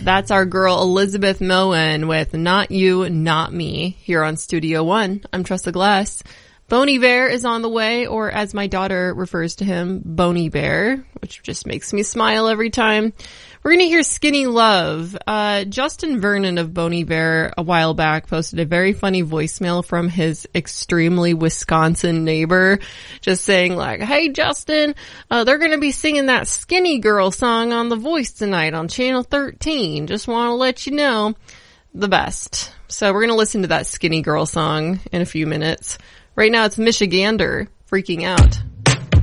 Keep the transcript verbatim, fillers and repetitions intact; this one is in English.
That's our girl Elizabeth Moen with Not You, Not Me here on Studio One. I'm Tressa Glass. Boney Bear is on the way, or as my daughter refers to him, Boney Bear, which just makes me smile every time. We're going to hear Skinny Love. Uh, Justin Vernon of Boney Bear a while back posted a very funny voicemail from his extremely Wisconsin neighbor, just saying like, hey Justin, uh, they're going to be singing that Skinny Girl song on The Voice tonight on Channel thirteen. Just want to let you know. The best. So we're going to listen to that Skinny Girl song in a few minutes. Right now it's Michigander, Freaking Out.